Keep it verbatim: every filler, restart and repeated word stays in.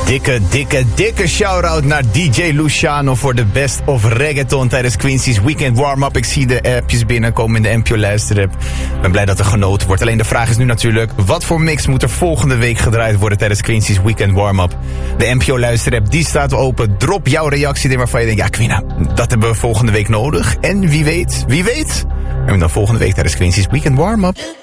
Dikke, dikke, dikke shout-out naar D J Luciano voor de best of reggaeton tijdens Quincy's Weekend Warm-Up. Ik zie de appjes binnenkomen in de N P O luisterapp. Ik ben blij dat er genoten wordt. Alleen de vraag is nu natuurlijk, wat voor mix moet er volgende week gedraaid worden tijdens Quincy's Weekend Warm-Up? De N P O luisterapp, die staat open. Drop jouw reactie in waarvan je denkt, ja Quina, dat hebben we volgende week nodig. En wie weet, wie weet, hebben we dan volgende week tijdens Quincy's Weekend Warm-Up.